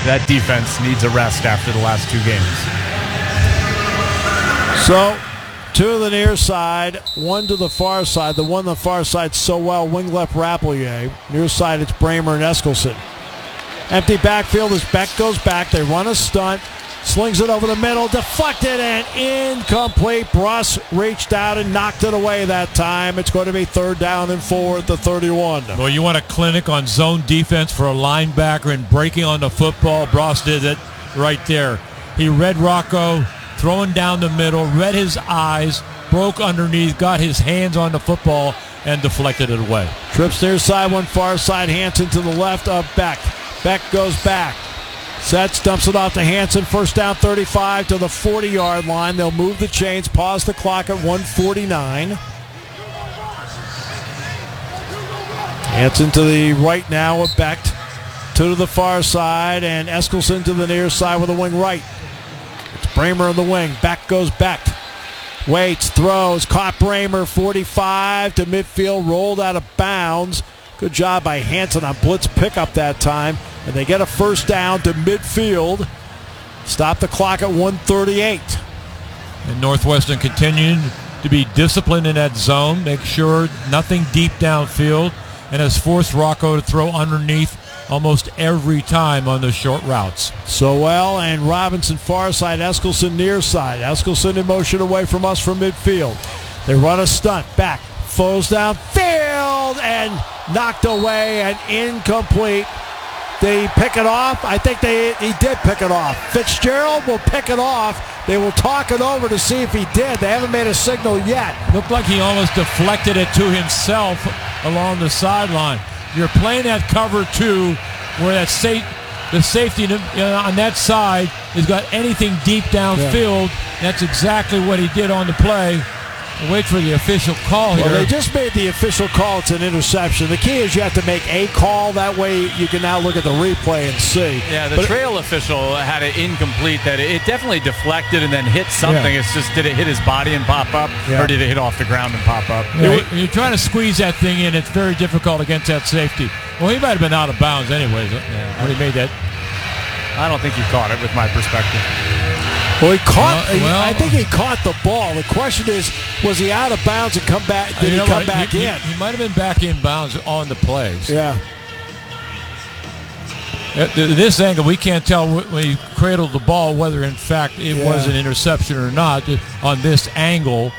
that defense needs a rest after the last 2 games. So, 2 to the near side, 1 to the far side. The one on the far side so well, wing left Rapplier. Near side, it's Bramer and Eskelson. Empty backfield as Beck goes back. They run a stunt. Slings it over the middle, deflected and incomplete. Bruss reached out and knocked it away that time. It's going to be 3rd down and 4 at the 31. Well, you want a clinic on zone defense for a linebacker and breaking on the football. Bruss did it right there. He read Rocco, throwing down the middle, read his eyes, broke underneath, got his hands on the football, and deflected it away. Trips near side, one far side. Hansen to the left of Beck. Beck goes back. Sets, dumps it off to Hansen. 1st down, 35 to the 40-yard line. They'll move the chains, pause the clock at 1:49. Hansen to the right now of Beck. 2 to the far side, and Eskelson to the near side with a wing right. It's Bramer in the wing. Beck goes back. Waits, throws, caught Bramer, 45 to midfield, rolled out of bounds. Good job by Hansen on blitz pickup that time. And they get a 1st down to midfield. Stop the clock at 1:38. And Northwestern continuing to be disciplined in that zone. Make sure nothing deep downfield. And has forced Rocco to throw underneath almost every time on the short routes. Sowell and Robinson far side, Eskelson near side. Eskelson in motion away from us from midfield. They run a stunt. Back. Falls downfield and knocked away and incomplete. They pick it off. I think he did pick it off. Fitzgerald will pick it off. They will talk it over to see if he did. They haven't made a signal yet. Looked like he almost deflected it to himself along the sideline. You're playing that cover 2 where that the safety on that side has got anything deep downfield. Yeah. That's exactly what he did on the play. Wait for the official call here. Well, they just made the official call. It's an interception. The key is you have to make a call. That way you can now look at the replay and see. Yeah, the trail official had it incomplete. That it definitely deflected and then hit something. Yeah. It's just, did it hit his body and pop up, or did it hit off the ground and pop up? Yeah, you're trying to squeeze that thing in. It's very difficult against that safety. Well, he might have been out of bounds anyways when he made that. I don't think he caught it with my perspective. Well, I think he caught the ball. The question is, was he out of bounds and come back? Did he come back in? He might have been back in bounds on the plays. Yeah. At this angle, we can't tell when he cradled the ball whether, in fact, it was an interception or not on this angle.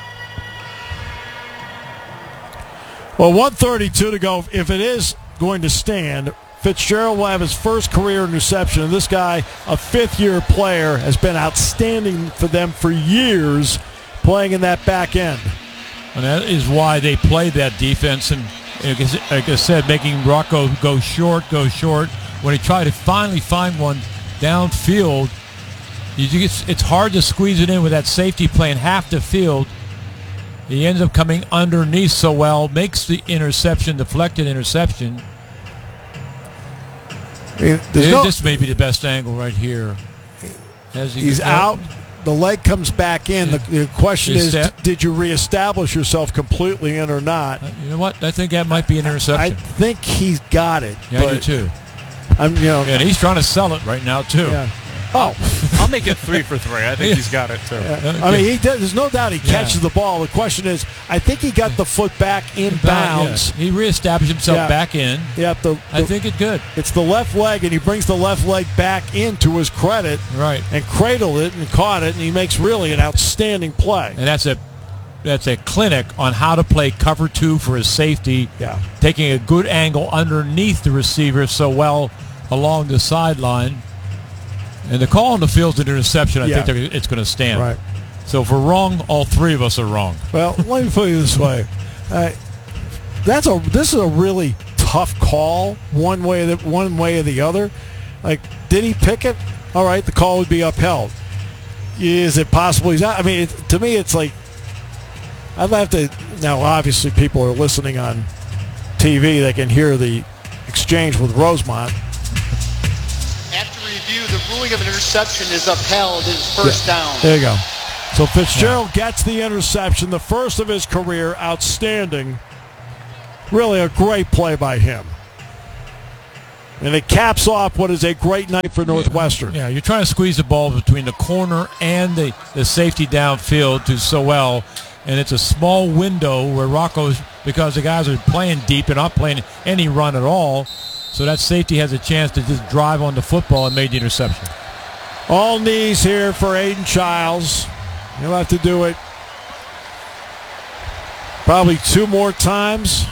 Well, 1:32 to go. If it is going to stand, Fitzgerald will have his first career interception. And this guy, a 5th-year player, has been outstanding for them for years playing in that back end. And that is why they played that defense. And like I said, making Rocco go short. When he tried to finally find one downfield, it's hard to squeeze it in with that safety playing half the field. He ends up coming underneath so well, makes the interception, deflected interception. This may be the best angle right here. He's out. The leg comes back in. The question is, did you reestablish yourself completely in or not? You know what? I think that might be an interception. I think he's got it. Yeah, I do too. And he's trying to sell it right now too. Yeah. Oh, I'll make it 3 for 3. I think he's got it too. Yeah. I mean, there's no doubt he catches the ball. The question is, I think he got the foot back in bounds. He reestablished himself back in. Yeah, I think it's good. It's the left leg, and he brings the left leg back in to his credit. Right. And cradled it and caught it, and he makes really an outstanding play. And that's a clinic on how to play cover 2 for his safety. Yeah. Taking a good angle underneath the receiver so well along the sideline. And the call on the field's an interception. I think it's going to stand. Right. So if we're wrong, all 3 of us are wrong. Well, let me put it this way. This is a really tough call, one way or the other. Like, did he pick it? All right, the call would be upheld. Is it possible he's out? I mean, to me, it's like, I'd have to. Now, obviously, people are listening on TV. They can hear the exchange with Rosemont. The ruling of an interception is upheld. It's 1st down. There you go. So Fitzgerald gets the interception, the first of his career. Outstanding. Really a great play by him. And it caps off what is a great night for Northwestern. Yeah, you're trying to squeeze the ball between the corner and the safety downfield to Sowell. And it's a small window where Rocco's, because the guys are playing deep and not playing any run at all, so that safety has a chance to just drive on the football and made the interception. All knees here for Aiden Childs. He'll have to do it probably 2 more times.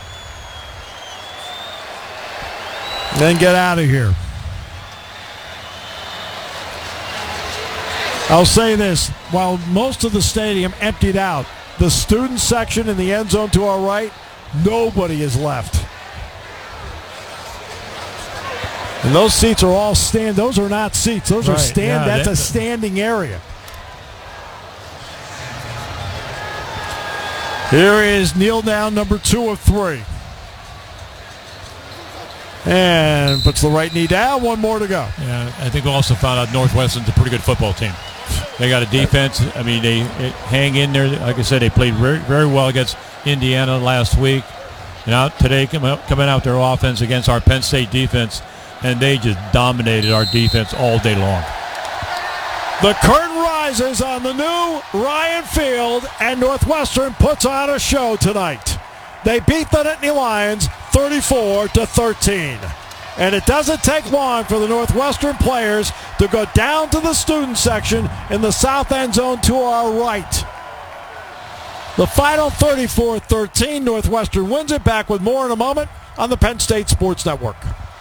Then get out of here. I'll say this, while most of the stadium emptied out, the student section in the end zone to our right, nobody is left. And those seats are all those are not seats, those are that's a standing area. Here is kneel down number 2 of 3. And puts the right knee down, 1 more to go. Yeah, I think we also found out Northwestern's a pretty good football team. They got a defense. I mean, they hang in there. Like I said, they played very, very well against Indiana last week. And out today, coming out their offense against our Penn State defense, and they just dominated our defense all day long. The curtain rises on the new Ryan Field, and Northwestern puts on a show tonight. They beat the Nittany Lions 34-13. And it doesn't take long for the Northwestern players to go down to the student section in the south end zone to our right. The final 34-13, Northwestern wins it. Back with more in a moment on the Penn State Sports Network.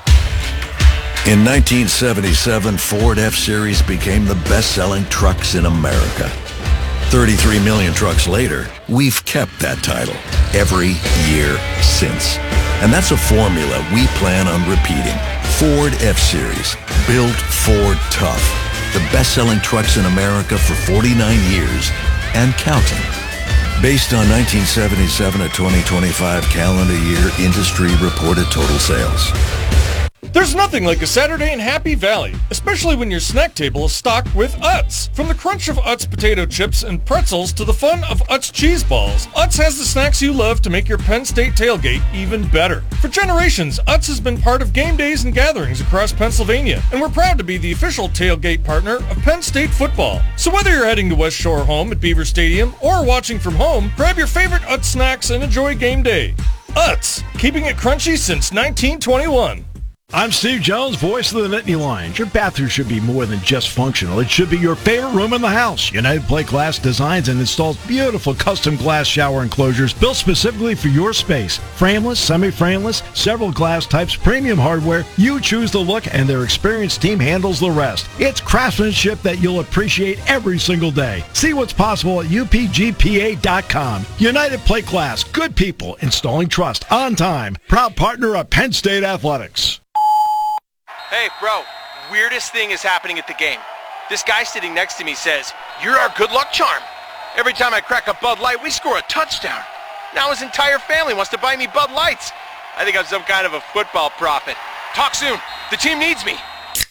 In 1977, Ford F-Series became the best-selling trucks in America. 33 million trucks later, we've kept that title every year since. And that's a formula we plan on repeating. Ford F-Series, built Ford tough. The best-selling trucks in America for 49 years and counting. Based on 1977 to 2025 calendar year industry reported total sales. There's nothing like a Saturday in Happy Valley, especially when your snack table is stocked with Utz. From the crunch of Utz potato chips and pretzels to the fun of Utz cheese balls, Utz has the snacks you love to make your Penn State tailgate even better. For generations, Utz has been part of game days and gatherings across Pennsylvania, and we're proud to be the official tailgate partner of Penn State football. So whether you're heading to West Shore Home at Beaver Stadium or watching from home, grab your favorite Utz snacks and enjoy game day. Utz, keeping it crunchy since 1921. I'm Steve Jones, voice of the Nittany Lions. Your bathroom should be more than just functional. It should be your favorite room in the house. United Plate Glass designs and installs beautiful custom glass shower enclosures built specifically for your space. Frameless, semi-frameless, several glass types, premium hardware. You choose the look and their experienced team handles the rest. It's craftsmanship that you'll appreciate every single day. See what's possible at upgpa.com. United Plate Glass, good people, installing trust, on time. Proud partner of Penn State Athletics. Hey, bro, weirdest thing is happening at the game. This guy sitting next to me says, "You're our good luck charm. Every time I crack a Bud Light, we score a touchdown." Now his entire family wants to buy me Bud Lights. I think I'm some kind of a football prophet. Talk soon. The team needs me.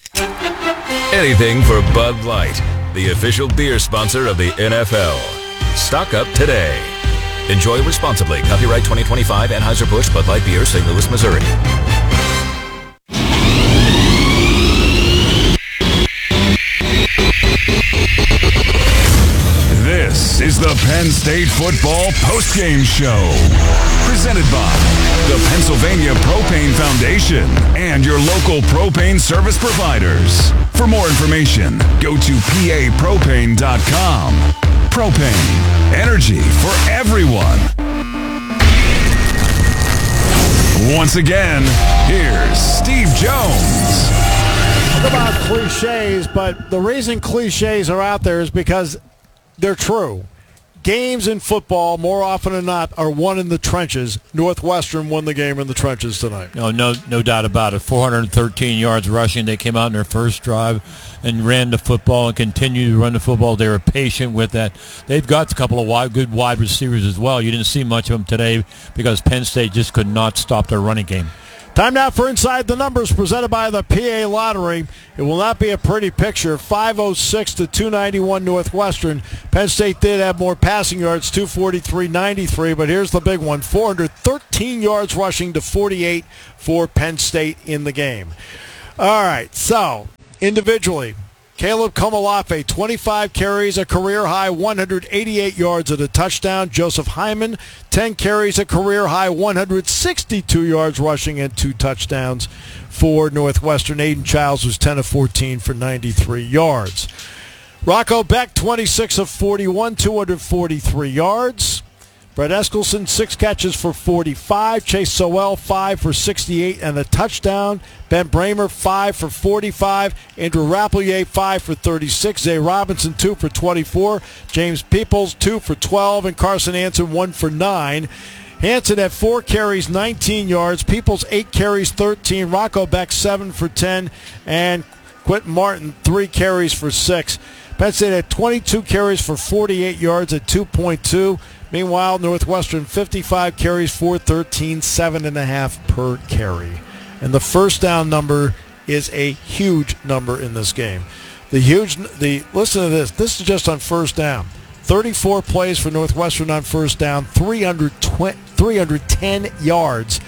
Anything for Bud Light, the official beer sponsor of the NFL. Stock up today. Enjoy responsibly. Copyright 2025 Anheuser-Busch Bud Light Beer, St. Louis, Missouri. This is the Penn State Football Postgame Show, presented by the Pennsylvania Propane Foundation and your local propane service providers. For more information, go to papropane.com. Propane, energy for everyone. Once again, here's Steve Jones. Talk about cliches, but the reason cliches are out there is because they're true. Games in football, more often than not, are won in the trenches. Northwestern won the game in the trenches tonight. No doubt about it. 413 yards rushing. They came out in their first drive and ran the football and continued to run the football. They were patient with that. They've got a couple of good wide receivers as well. You didn't see much of them today because Penn State just could not stop their running game. Time now for Inside the Numbers, presented by the PA Lottery. It will not be a pretty picture. 506 to 291 Northwestern. Penn State did have more passing yards, 243-93, but here's the big one. 413 yards rushing to 48 for Penn State in the game. All right, so individually, Caleb Komolafe, 25 carries, a career-high 188 yards and a touchdown. Joseph Hyman, 10 carries, a career-high 162 yards rushing and 2 touchdowns for Northwestern. Aiden Childs was 10 of 14 for 93 yards. Rocco Beck, 26 of 41, 243 yards. Brett Eskelson, 6 catches for 45. Chase Sowell, 5 for 68 and a touchdown. Ben Bramer, 5 for 45. Andrew Rapplier, 5 for 36. Zay Robinson, 2 for 24. James Peoples, 2 for 12. And Carson Hansen, 1 for 9. Hansen had 4 carries, 19 yards. Peoples, 8 carries, 13. Rocco Beck, 7 for 10. And Quentin Martin, 3 carries for 6. Penn State had 22 carries for 48 yards at 2.2. Meanwhile, Northwestern 55 carries, 413, 7.5 per carry. And the first down number is a huge number in this game. Listen to this. This is just on first down. 34 plays for Northwestern on first down, 310 yards,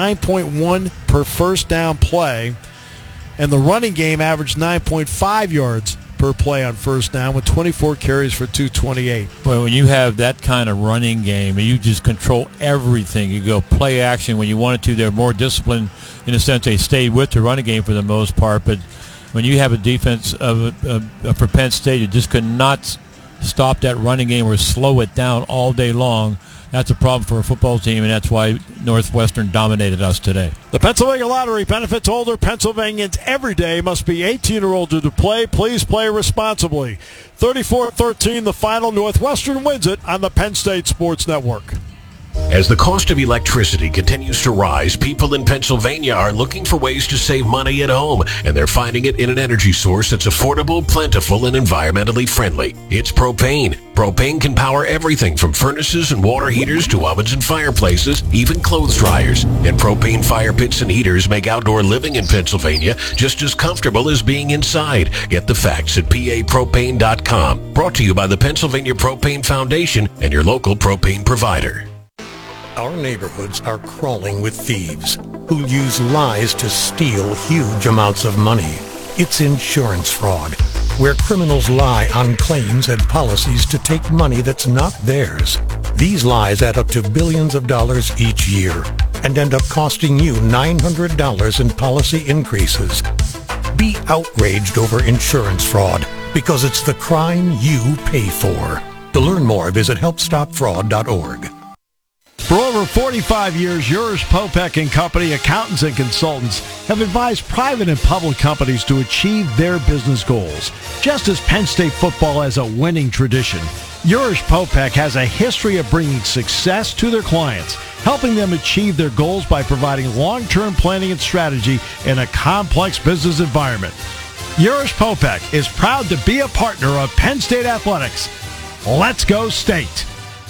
9.1 per first down play. And the running game averaged 9.5 yards per play on first down with 24 carries for 228. Well, when you have that kind of running game and you just control everything, you go play action when you wanted to. They're more disciplined in a sense. They stayed with the running game for the most part, but when you have a defense for Penn State, you just could not stop that running game or slow it down all day long. That's a problem for a football team, and that's why Northwestern dominated us today. The Pennsylvania Lottery benefits older Pennsylvanians every day. Must be 18 or older to play. Please play responsibly. 34-13, the final. Northwestern wins it on the Penn State Sports Network. As the cost of electricity continues to rise, people in Pennsylvania are looking for ways to save money at home, and they're finding it in an energy source that's affordable, plentiful, and environmentally friendly. It's propane. Propane can power everything from furnaces and water heaters to ovens and fireplaces, even clothes dryers. And propane fire pits and heaters make outdoor living in Pennsylvania just as comfortable as being inside. Get the facts at papropane.com. Brought to you by the Pennsylvania Propane Foundation and your local propane provider. Our neighborhoods are crawling with thieves who use lies to steal huge amounts of money. It's insurance fraud, where criminals lie on claims and policies to take money that's not theirs. These lies add up to billions of dollars each year and end up costing you $900 in policy increases. Be outraged over insurance fraud because it's the crime you pay for. To learn more, visit helpstopfraud.org. For over 45 years, Urish Popek & Company accountants and consultants have advised private and public companies to achieve their business goals. Just as Penn State football has a winning tradition, Urish Popek has a history of bringing success to their clients, helping them achieve their goals by providing long-term planning and strategy in a complex business environment. Urish Popek is proud to be a partner of Penn State Athletics. Let's go State!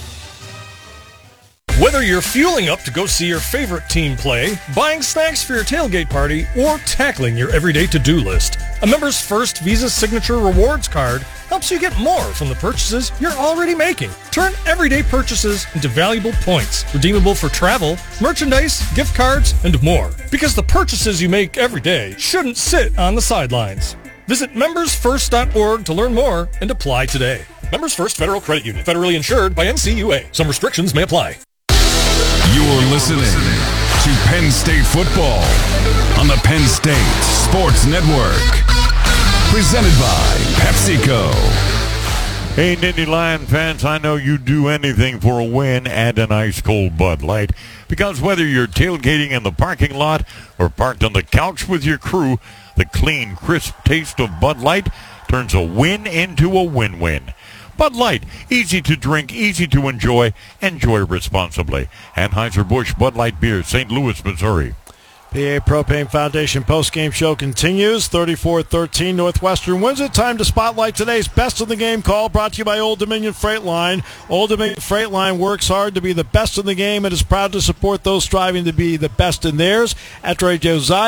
Whether you're fueling up to go see your favorite team play, buying snacks for your tailgate party, or tackling your everyday to-do list, a Members First Visa Signature Rewards card helps you get more from the purchases you're already making. Turn everyday purchases into valuable points, redeemable for travel, merchandise, gift cards, and more. Because the purchases you make every day shouldn't sit on the sidelines. Visit membersfirst.org to learn more and apply today. Members First Federal Credit Union, federally insured by NCUA. Some restrictions may apply. You're listening to Penn State football on the Penn State Sports Network. Presented by PepsiCo. Hey, Nittany Lion fans, I know you'd do anything for a win and an ice-cold Bud Light. Because whether you're tailgating in the parking lot or parked on the couch with your crew, the clean, crisp taste of Bud Light turns a win into a win-win. Bud Light, easy to drink, easy to enjoy. Enjoy responsibly. Anheuser-Busch Bud Light Beer, St. Louis, Missouri. PA Propane Foundation postgame show continues. 34-13, Northwestern wins it. Time to spotlight today's best in the game call, brought to you by Old Dominion Freight Line. Old Dominion Freight Line works hard to be the best in the game and is proud to support those striving to be the best in theirs. After a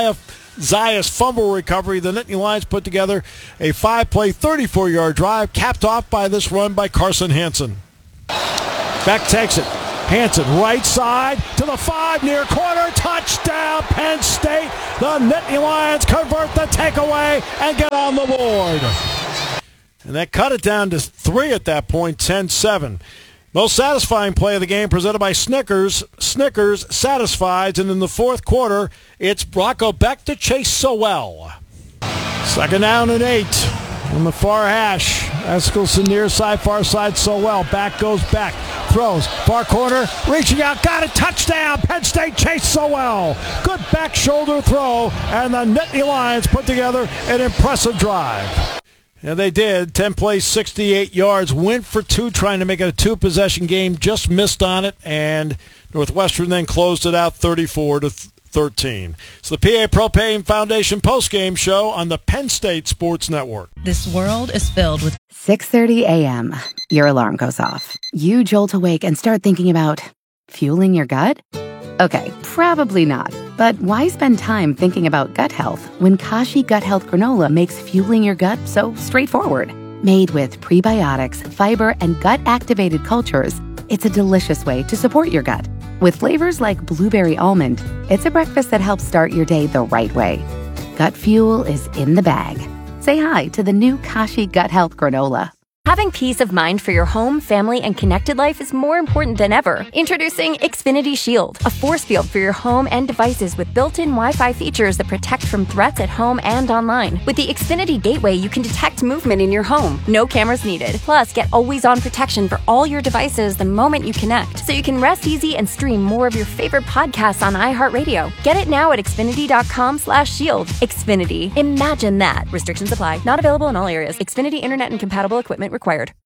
Zayas fumble recovery, the Nittany Lions put together a 5-play, 34-yard drive, capped off by this run by Carson Hansen. Beck takes it. Hansen, right side to the 5, near corner, touchdown, Penn State. The Nittany Lions convert the takeaway and get on the board. And that cut it down to 3 at that point, 10-7. Most satisfying play of the game presented by Snickers. Snickers satisfies, and in the fourth quarter, it's Rocco Beck to Chase Sowell. Second down and 8 on the far hash. Eskelson near side, far side, Sowell. Back goes Beck. Throws, far corner, reaching out, got it, touchdown, Penn State, Chase Sowell. Good back shoulder throw, and the Nittany Lions put together an impressive drive. And they did. 10 plays, 68 yards, went for 2, trying to make it a 2-possession game, just missed on it, and Northwestern then closed it out 34-13. It's the PA Propane Foundation postgame show on the Penn State Sports Network. This world is filled with 6:30 a.m. Your alarm goes off. You jolt awake and start thinking about fueling your gut? Okay, probably not. But why spend time thinking about gut health when Kashi Gut Health Granola makes fueling your gut so straightforward? Made with prebiotics, fiber, and gut-activated cultures, it's a delicious way to support your gut. With flavors like blueberry almond, it's a breakfast that helps start your day the right way. Gut fuel is in the bag. Say hi to the new Kashi Gut Health Granola. Having peace of mind for your home, family, and connected life is more important than ever. Introducing Xfinity Shield, a force field for your home and devices with built-in Wi-Fi features that protect from threats at home and online. With the Xfinity Gateway, you can detect movement in your home. No cameras needed. Plus, get always-on protection for all your devices the moment you connect, so you can rest easy and stream more of your favorite podcasts on iHeartRadio. Get it now at Xfinity.com/shield. Xfinity. Imagine that. Restrictions apply. Not available in all areas. Xfinity Internet and compatible equipment required.